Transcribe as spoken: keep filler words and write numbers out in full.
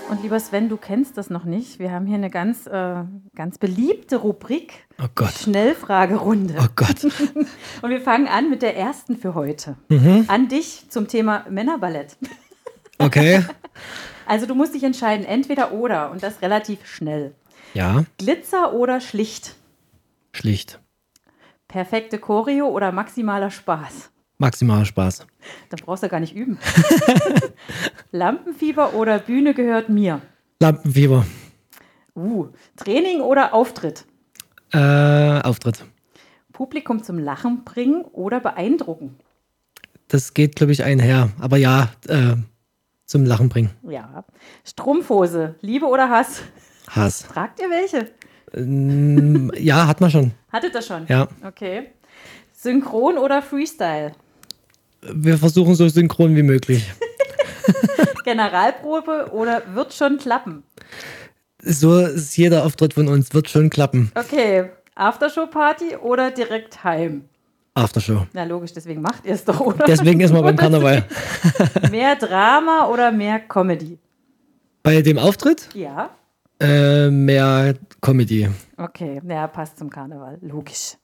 Und lieber Sven, du kennst das noch nicht. Wir haben hier eine ganz, äh, ganz beliebte Rubrik. Oh Gott. Schnellfragerunde. Oh Gott. Und wir fangen an mit der ersten für heute. Mhm. An dich zum Thema Männerballett. Okay. Also du musst dich entscheiden, entweder oder und das relativ schnell. Ja. Glitzer oder schlicht? Schlicht. Perfekte Choreo oder maximaler Spaß? Maximaler Spaß. Da brauchst du gar nicht üben. Lampenfieber oder Bühne gehört mir? Lampenfieber. Uh, Training oder Auftritt? Äh, Auftritt. Publikum zum Lachen bringen oder beeindrucken? Das geht, glaube ich, einher. Aber ja, äh, zum Lachen bringen. Ja. Strumpfhose, Liebe oder Hass? Hass. Tragt ihr welche? Ähm, ja, hat man schon. Hattet ihr schon? Ja. Okay. Synchron oder Freestyle? Wir versuchen so synchron wie möglich. Generalprobe oder wird schon klappen? So ist jeder Auftritt von uns. Wird schon klappen. Okay. Aftershow-Party oder direkt heim? Aftershow. Na logisch, deswegen macht ihr es doch, oder? Deswegen ist man beim Karneval. Mehr Drama oder mehr Comedy? Bei dem Auftritt Ja. äh, mehr Comedy. Okay, ja, passt zum Karneval. Logisch.